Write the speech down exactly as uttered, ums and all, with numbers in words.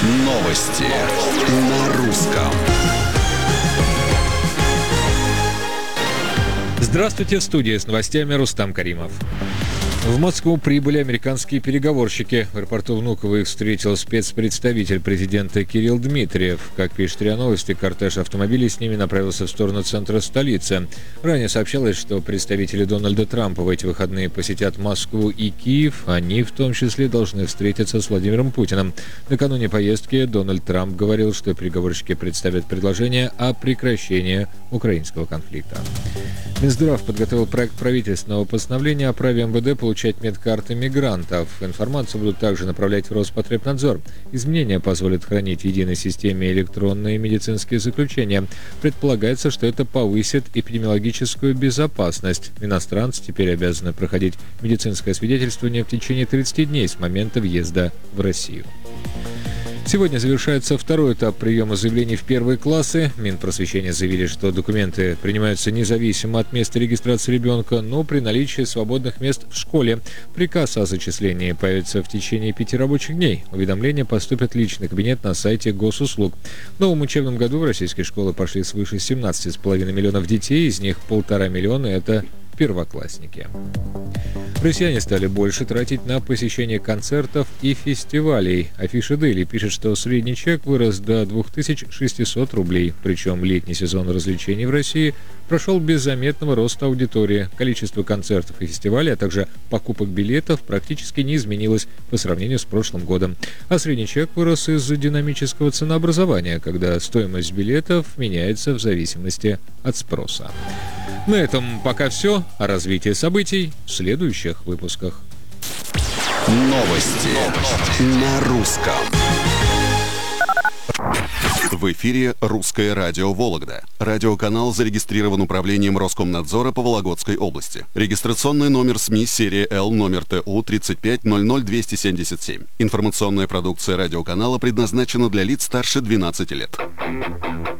Новости на русском. Здравствуйте, в студии с новостями Рустам Каримов. В Москву прибыли американские переговорщики. В аэропорту Внуково их встретил спецпредставитель президента Кирилл Дмитриев. Как пишет РИА Новости, кортеж автомобилей с ними направился в сторону центра столицы. Ранее сообщалось, что представители Дональда Трампа в эти выходные посетят Москву и Киев. Они в том числе должны встретиться с Владимиром Путиным. Накануне поездки Дональд Трамп говорил, что переговорщики представят предложение о прекращении украинского конфликта. Минздрав подготовил проект правительственного постановления о праве МВД получать медкарты мигрантов. Информацию будут также направлять в Роспотребнадзор. Изменения позволят хранить в единой системе электронные медицинские заключения. Предполагается, что это повысит эпидемиологическую безопасность. Иностранцы теперь обязаны проходить медицинское свидетельствование в течение тридцати дней с момента въезда в Россию. Сегодня завершается второй этап приема заявлений в первые классы. Минпросвещения заявили, что документы принимаются независимо от места регистрации ребенка, но при наличии свободных мест в школе. Приказ о зачислении появится в течение пяти рабочих дней. Уведомления поступят в личный кабинет на сайте госуслуг. В новом учебном году в российские школы пошли свыше семнадцати с половиной миллионов детей, из них полтора миллиона – это первоклассники. Россияне стали больше тратить на посещение концертов и фестивалей. Афиша Daily пишет, что средний чек вырос до две тысячи шестьсот рублей. Причем летний сезон развлечений в России прошел без заметного роста аудитории. Количество концертов и фестивалей, а также покупок билетов практически не изменилось по сравнению с прошлым годом. А средний чек вырос из-за динамического ценообразования, когда стоимость билетов меняется в зависимости от спроса. На этом пока все. О развитии событий в следующих выпусках. Новости на русском. В эфире «Русское радио Вологда». Радиоканал зарегистрирован управлением Роскомнадзора по Вологодской области. Регистрационный номер СМИ серия Л номер Т У тридцать пять ноль ноль двести семьдесят семь. Информационная продукция радиоканала предназначена для лиц старше двенадцати лет.